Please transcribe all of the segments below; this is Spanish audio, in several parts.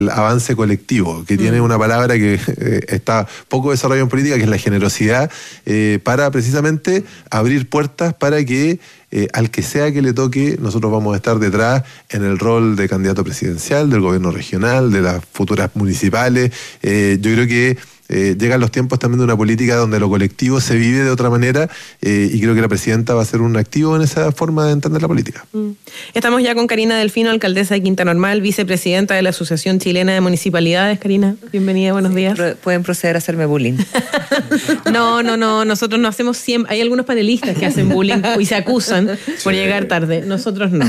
avance colectivo, que tiene una palabra que está poco desarrollada en política, que es la generosidad, para precisamente abrir puertas para que al que sea que le toque, nosotros vamos a estar detrás en el rol de candidato presidencial, del gobierno regional, de las futuras municipales. Yo creo que llegan los tiempos también de una política donde lo colectivo se vive de otra manera, y creo que la presidenta va a ser un activo en esa forma de entender la política. Estamos ya con Karina Delfino, alcaldesa de Quinta Normal, vicepresidenta de la Asociación Chilena de Municipalidades. Karina, bienvenida, buenos días. Pueden proceder a hacerme bullying. No, nosotros no hacemos siempre. Hay algunos panelistas que hacen bullying y se acusan por llegar tarde. Nosotros no.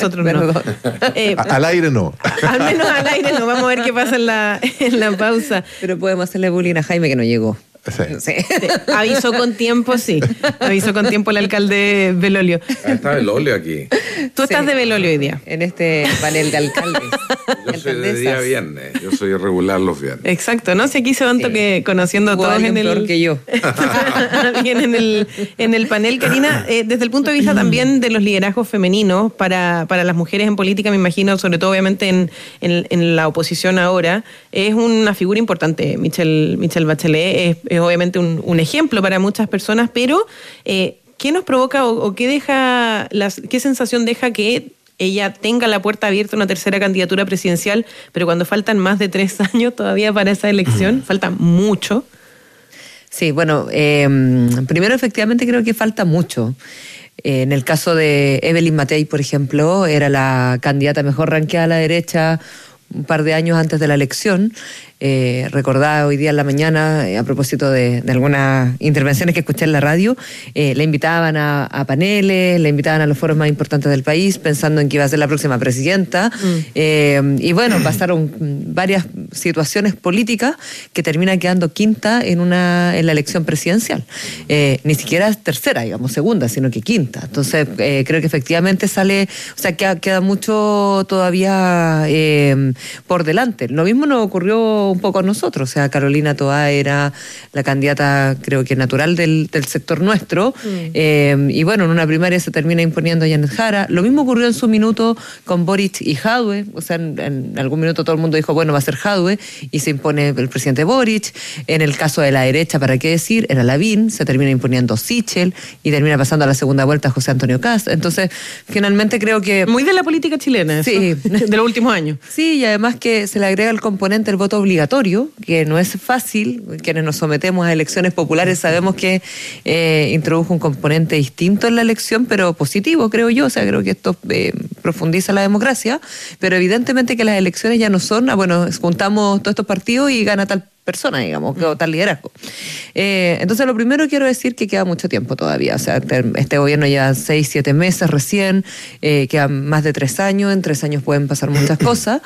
Al aire no. Al menos al aire no. Vamos a ver qué pasa en la pausa. Pero podemos hacerle bullying a Jaime, que no llegó. Sí. Avisó con tiempo, sí. Avisó con tiempo el alcalde Belolio. Está Belolio aquí. Tú estás de Belolio hoy día. En este panel de alcaldes. Yo soy de día viernes. Yo soy regular los viernes. Exacto, ¿no? Si aquí se van que conociendo Hubo todos en el... peor que yo. Alguien en el panel. Karina, desde el punto de vista también de los liderazgos femeninos para las mujeres en política, me imagino, sobre todo obviamente en la oposición ahora, es una figura importante. Michelle Bachelet es obviamente un ejemplo para muchas personas, pero ¿qué nos provoca o qué sensación deja que ella tenga la puerta abierta a una tercera candidatura presidencial, pero cuando faltan más de 3 años todavía para esa elección, falta mucho? Sí, bueno, primero efectivamente creo que falta mucho. En el caso de Evelyn Matei, por ejemplo, era la candidata mejor ranqueada a la derecha un par de años antes de la elección. Recordaba hoy día en la mañana, a propósito de algunas intervenciones que escuché en la radio, le invitaban a paneles, le invitaban a los foros más importantes del país, pensando en que iba a ser la próxima presidenta. Y bueno, pasaron varias situaciones políticas que termina quedando quinta en la elección presidencial. Ni siquiera tercera, digamos, segunda, sino que quinta. Entonces, creo que efectivamente queda mucho todavía por delante. Lo mismo nos ocurrió un poco a nosotros, o sea, Carolina Toá era la candidata, creo que natural del sector nuestro, y bueno, en una primaria se termina imponiendo a Janet Jara. Lo mismo ocurrió en su minuto con Boric y Jadwe, o sea, en algún minuto todo el mundo dijo, bueno, va a ser Jadwe, y se impone el presidente Boric. En el caso de la derecha, ¿para qué decir? Era Lavín, se termina imponiendo Sichel, y termina pasando a la segunda vuelta José Antonio Kast. Entonces, finalmente creo que... Muy de la política chilena, eso, sí, de los últimos años. Sí, y además que se le agrega el componente del voto obligatorio, que no es fácil. Quienes nos sometemos a elecciones populares sabemos que introdujo un componente distinto en la elección, pero positivo, creo yo. O sea, creo que esto profundiza la democracia, pero evidentemente que las elecciones ya no son, juntamos todos estos partidos y gana tal persona, digamos, o tal liderazgo. Entonces, lo primero quiero decir que queda mucho tiempo todavía. O sea, este gobierno lleva 6-7 meses recién, quedan más de 3 años, en 3 años pueden pasar muchas cosas.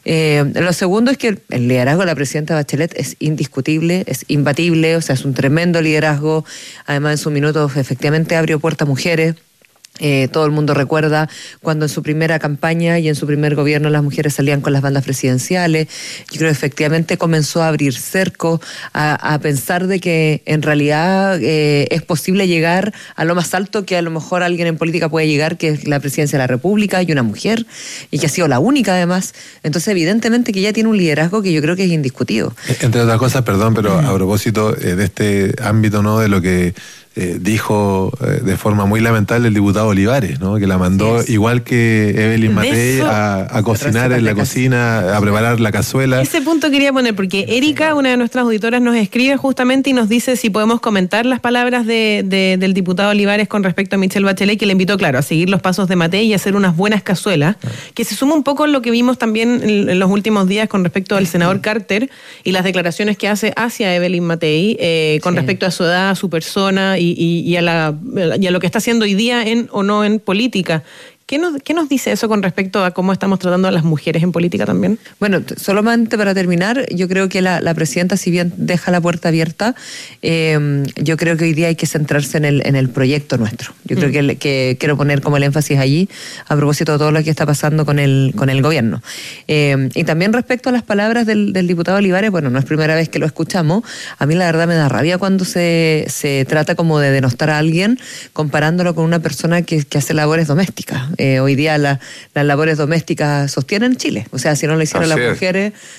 Lo segundo es que el liderazgo de la presidenta Bachelet es indiscutible, es imbatible, o sea, es un tremendo liderazgo. Además, en su minuto, efectivamente, abrió puerta a mujeres. Todo el mundo recuerda cuando en su primera campaña y en su primer gobierno las mujeres salían con las bandas presidenciales. Yo creo que efectivamente comenzó a abrir cerco, a pensar de que en realidad es posible llegar a lo más alto que a lo mejor alguien en política puede llegar, que es la presidencia de la República, y una mujer, y que ha sido la única además. Entonces evidentemente que ella tiene un liderazgo que yo creo que es indiscutido. Entre otras cosas, perdón, pero a propósito de este ámbito, ¿no?, de lo que dijo de forma muy lamentable el diputado Olivares, ¿no?, que la mandó igual que Evelyn Matei a cocinar en la cocina, a preparar la cazuela. Ese punto quería poner, porque Erika, una de nuestras auditoras, nos escribe justamente y nos dice si podemos comentar las palabras del diputado Olivares con respecto a Michelle Bachelet, que le invitó, claro, a seguir los pasos de Matei y a hacer unas buenas cazuelas, que se suma un poco en lo que vimos también en los últimos días con respecto al senador Carter y las declaraciones que hace hacia Evelyn Matei con respecto a su edad, a su persona y a lo que está haciendo hoy día o no en política. ¿Qué nos dice eso con respecto a cómo estamos tratando a las mujeres en política también? Bueno, solamente para terminar, yo creo que la presidenta, si bien deja la puerta abierta, yo creo que hoy día hay que centrarse en el proyecto nuestro. Yo creo que quiero poner como el énfasis allí, a propósito de todo lo que está pasando con el gobierno. Y también respecto a las palabras del diputado Olivares, bueno, no es primera vez que lo escuchamos. A mí la verdad me da rabia cuando se trata como de denostar a alguien comparándolo con una persona que hace labores domésticas. Hoy día las labores domésticas sostienen Chile. O sea, si no lo hicieran las mujeres,